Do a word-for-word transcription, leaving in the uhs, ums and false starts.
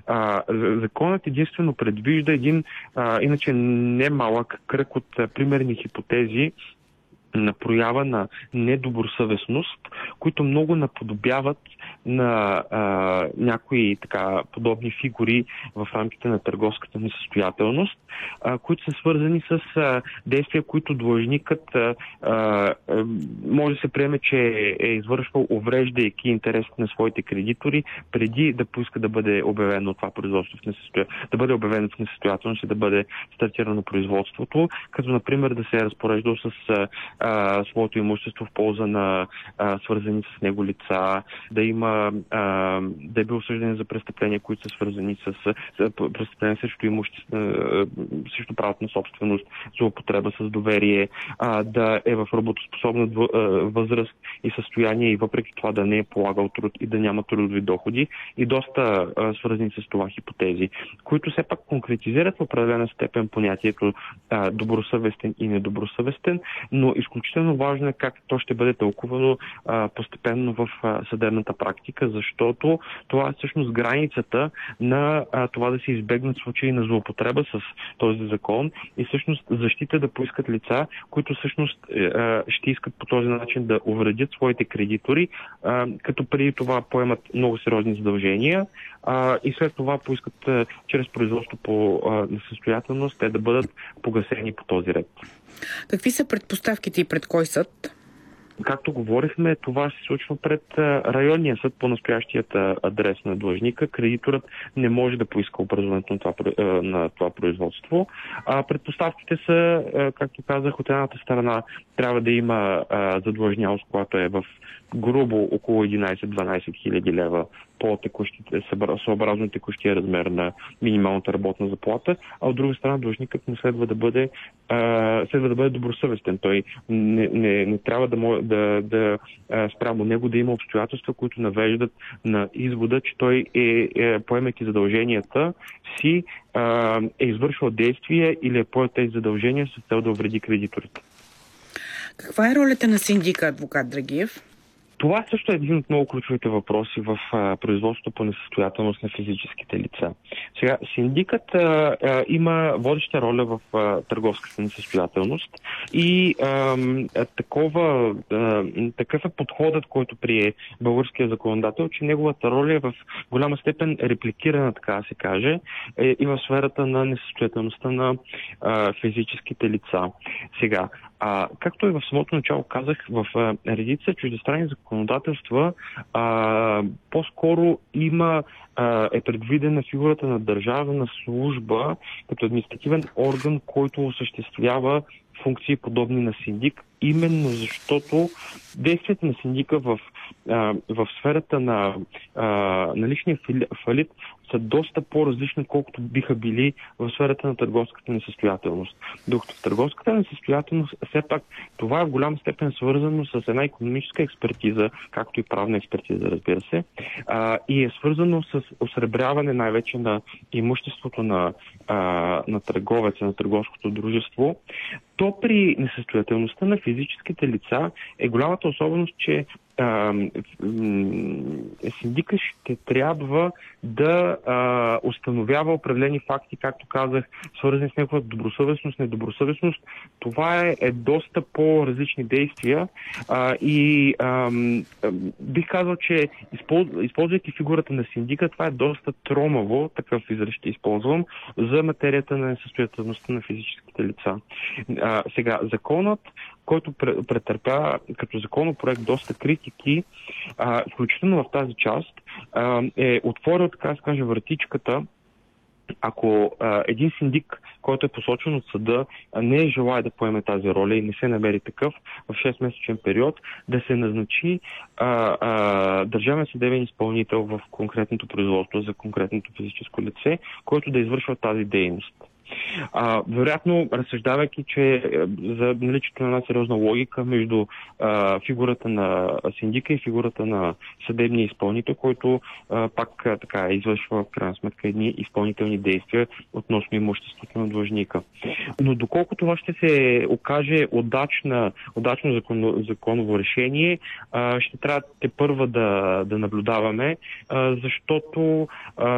А, законът единствено предвижда един а, иначе немалък кръг от а, примерни хипотези на проява на недобросъвестност, които много наподобяват на а, някои така подобни фигури в рамките на търговската несъстоятелност, а, които са свързани с а, действия, които длъжникът а, а, може да се приеме, че е извършвал, увреждайки интересите на своите кредитори, преди да поиска да бъде обявено това производство в несъстоятелност, да бъде обявено в несъстоятелност и да бъде стартирано производството, като например да се е разпореждал с а, а, своето имущество в полза на а, свързани с него лица, да има а, да е бил осъжден за престъпления, които са свързани с, с престъпления срещу имущество, срещу правото на собственост, злоупотреба с доверие, а, да е в работоспособна възраст и състояние и въпреки това да не е полагал труд и да няма трудови доходи и доста а, свързани с това хипотези, които все пак конкретизират в определена степен понятието а, добросъвестен и недобросъвестен, но изключително важно е как то ще бъде тълкувано а, постепенно в а, съдебната практика, защото това е всъщност границата на а, това да се избегнат случаи на злоупотреба с този закон и всъщност защита да поискат лица, които всъщност а, ще искат по този начин да увредят своите кредитори, а, като преди това поемат много сериозни задължения а, и след това поискат а, чрез производство по а, несъстоятелност те да бъдат погасени по този ред. Какви са предпоставките и пред кой съд? Както говорихме, това се случва пред районния съд по настоящият адрес на длъжника. Кредиторът не може да поиска образуването на това, на това производство. А предпоставките са, както казах, от едната страна трябва да има задлъжнялост, която е в грубо около единайсет-дванайсет хиляди лева по текущите, съобразно текущия размер на минималната работна заплата, а от друга страна длъжникът не следва да бъде, а, следва да бъде добросъвестен. Той не, не, не трябва да, може, да, да спрямо него да има обстоятелства, които навеждат на извода, че той е, е поемайки задълженията си, а, е извършвал действия или е поел тези задължения с цел да увреди кредиторите. Каква е ролята на синдика, адвокат Драгиев? Това също е един от много ключовите въпроси в а, производството по несъстоятелност на физическите лица. Сега, синдикът а, а, има водеща роля в а, търговската несъстоятелност и а, такова, а, такъв е подходът, който прие българския законодател, че неговата роля е в голяма степен репликирана, така да се каже, е, и в сферата на несъстоятелността на а, физическите лица. Сега, А, както и в самото начало казах, в а, редица чуждестранни законодателства а, по-скоро има а, е предвидена фигурата на държавна служба като административен орган, който осъществява функции подобни на синдик, именно защото действията на синдика в, а, в сферата на, а, на личния фалит са доста по-различни, колкото биха били в сферата на търговската несъстоятелност. Докато в търговската несъстоятелност, все пак това е в голям степен свързано с една икономическа експертиза, както и правна експертиза, разбира се, а, и е свързано с осребряване най-вече на имуществото на, а, на търговеца, на търговското дружество. То при несъстоятелността на физическите лица е голямата особеност, че синдикът ще трябва да а, установява определени факти, както казах, свързани с неговата добросъвестност, недобросъвестност. Това е, е доста по-различни действия а, и а, бих казал, че използ, използвайки фигурата на синдика, това е доста тромаво, такъв израз ще използвам, за материята на несъстоятелността на физическите лица. А, сега, законът, който претърпя като законопроект доста критики, а, включително в тази част, а, е отворил, така да се каже, вратичката, ако а, един синдик, който е посочен от съда, не е желая да поеме тази роля и не се намери такъв в шестмесечен период, да се назначи а, а, държавен съдебен изпълнител в конкретното производство за конкретното физическо лице, който да извършва тази дейност. А, вероятно, разсъждавайки, че за наличието на една сериозна логика между а, фигурата на синдика и фигурата на съдебния изпълнител, който а, пак а, така извършва в крайна сметка едни изпълнителни действия относно имуществото на длъжника. Но доколко това ще се окаже удачна, удачно закон, законово решение, а, ще трябва те първа да, да наблюдаваме, а, защото а,